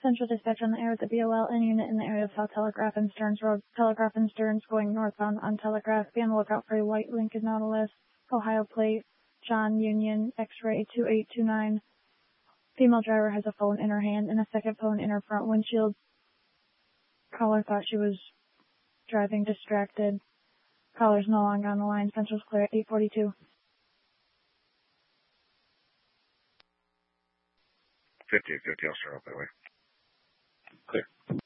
Central Dispatch on the air with the BOL and unit in the area of South Telegraph and Stearns Road. Telegraph and Stearns going northbound on Telegraph. Be on the lookout for a white Lincoln Nautilus, Ohio plate, John Union, X-ray 2829. Female driver has a phone in her hand and a second phone in her front windshield. Caller thought she was driving distracted. Caller's no longer on the line. Central's clear at 842. 50, I'll start off that way. Clear.